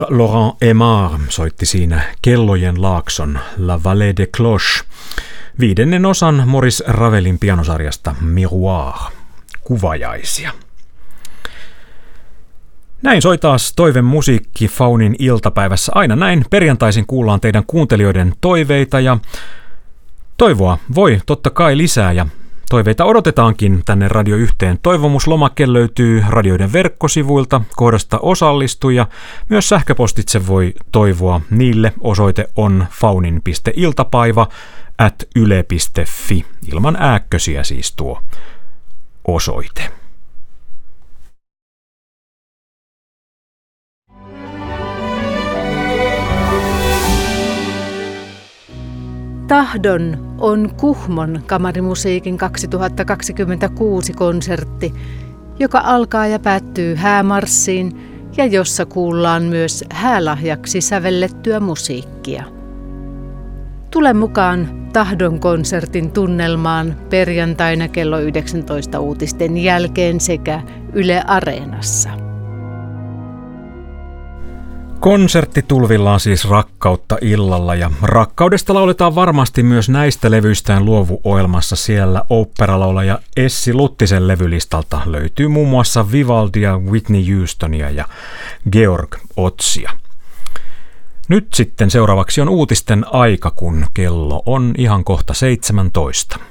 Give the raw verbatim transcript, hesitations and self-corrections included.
Laurent Aimard soitti siinä Kellojen laakson La Vallée des Cloches, viidennen osan Maurice Ravelin pianosarjasta Miroir, kuvajaisia. Näin soi taas Toiven musiikki Faunin iltapäivässä. Aina näin perjantaisin kuullaan teidän kuuntelijoiden toiveita ja toivoa voi totta kai lisää ja toiveita odotetaankin tänne Radio Yhteen. Toivomuslomake löytyy radioiden verkkosivuilta kohdasta osallistu ja myös sähköpostitse voi toivoa niille. Osoite on faunin piste iltapäivä at yle piste fi. Ilman ääkkösiä siis tuo osoite. Tahdon on Kuhmon kamarimusiikin kaksituhattakaksikymmentäkuusi konsertti, joka alkaa ja päättyy häämarssiin ja jossa kuullaan myös häälahjaksi sävellettyä musiikkia. Tule mukaan Tahdon konsertin tunnelmaan perjantaina kello yhdeksäntoista uutisten jälkeen sekä Yle Areenassa. Konsertti tulvillaan siis Rakkautta illalla ja rakkaudesta lauletaan varmasti myös näistä levyistään luovuohjelmassa. Siellä oopperalaulaja Essi Luttisen levylistalta löytyy muun muassa Vivaldia, Whitney Houstonia ja Georg Otzia. Nyt sitten seuraavaksi on uutisten aika, kun kello on ihan kohta seitsemäntoista.